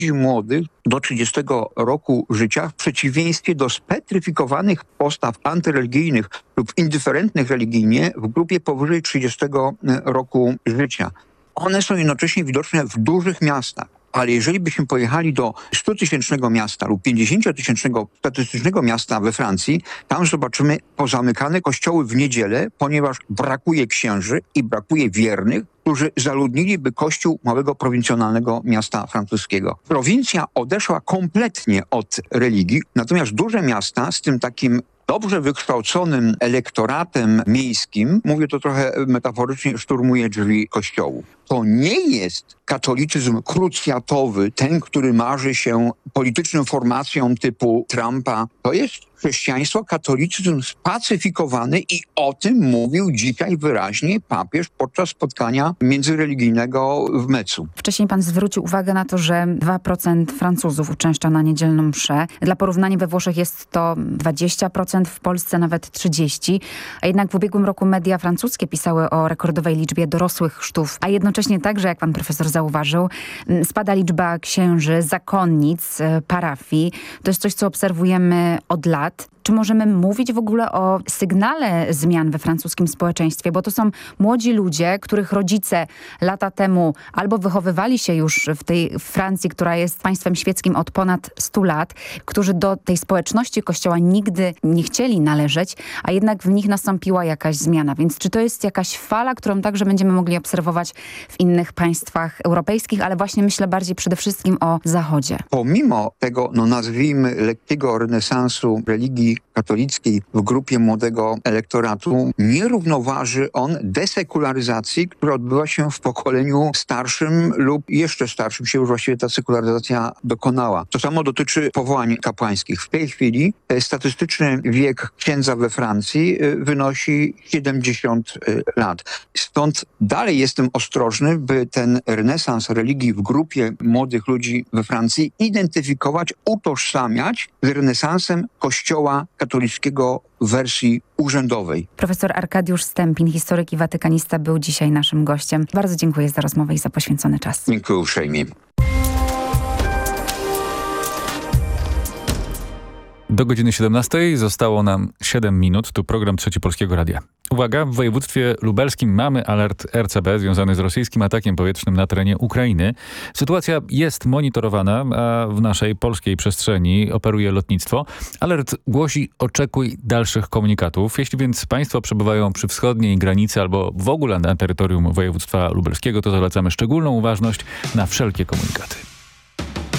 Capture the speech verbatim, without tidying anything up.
ludzi młodych do trzydziestego roku życia w przeciwieństwie do spetryfikowanych postaw antyreligijnych lub indyferentnych religijnie w grupie powyżej trzydziestego roku życia. One są jednocześnie widoczne w dużych miastach. Ale jeżeli byśmy pojechali do stutysięcznego miasta lub pięćdziesięciotysięcznego statystycznego miasta we Francji, tam zobaczymy pozamykane kościoły w niedzielę, ponieważ brakuje księży i brakuje wiernych, którzy zaludniliby kościół małego prowincjonalnego miasta francuskiego. Prowincja odeszła kompletnie od religii, natomiast duże miasta z tym takim dobrze wykształconym elektoratem miejskim, mówię to trochę metaforycznie, szturmuje drzwi kościołów. To nie jest katolicyzm krucjatowy, ten, który marzy się polityczną formacją typu Trumpa. To jest chrześcijaństwo, katolicyzm spacyfikowany i o tym mówił dzisiaj wyraźnie papież podczas spotkania międzyreligijnego w Mecu. Wcześniej pan zwrócił uwagę na to, że dwa procent Francuzów uczęszcza na niedzielną mszę. Dla porównania we Włoszech jest to dwadzieścia procent, w Polsce nawet trzydzieści procent. A jednak w ubiegłym roku media francuskie pisały o rekordowej liczbie dorosłych chrztów, a jednocześnie także, jak pan profesor zauważył, spada liczba księży, zakonnic, parafii. To jest coś, co obserwujemy od lat. Czy możemy mówić w ogóle o sygnale zmian we francuskim społeczeństwie? Bo to są młodzi ludzie, których rodzice lata temu albo wychowywali się już w tej Francji, która jest państwem świeckim od ponad stu lat, którzy do tej społeczności Kościoła nigdy nie chcieli należeć, a jednak w nich nastąpiła jakaś zmiana. Więc czy to jest jakaś fala, którą także będziemy mogli obserwować w innych państwach europejskich, ale właśnie myślę bardziej przede wszystkim o Zachodzie? Pomimo tego, no nazwijmy, lekkiego renesansu religii katolickiej w grupie młodego elektoratu, nie równoważy on desekularyzacji, która odbywa się w pokoleniu starszym lub jeszcze starszym się już właściwie ta sekularyzacja dokonała. To samo dotyczy powołań kapłańskich. W tej chwili statystyczny wiek księdza we Francji wynosi siedemdziesiąt lat. Stąd dalej jestem ostrożny, by ten renesans religii w grupie młodych ludzi we Francji identyfikować, utożsamiać z renesansem Kościoła katolickiego w wersji urzędowej. Profesor Arkadiusz Stępiń, historyk i watykanista, był dzisiaj naszym gościem. Bardzo dziękuję za rozmowę i za poświęcony czas. Dziękuję uprzejmie. Do godziny siedemnastej zostało nam siedem minut. Tu program Trzeci Polskiego Radia. Uwaga, w województwie lubelskim mamy alert R C B związany z rosyjskim atakiem powietrznym na terenie Ukrainy. Sytuacja jest monitorowana, a w naszej polskiej przestrzeni operuje lotnictwo. Alert głosi: oczekuj dalszych komunikatów. Jeśli więc państwo przebywają przy wschodniej granicy albo w ogóle na terytorium województwa lubelskiego, to zwracamy szczególną uważność na wszelkie komunikaty.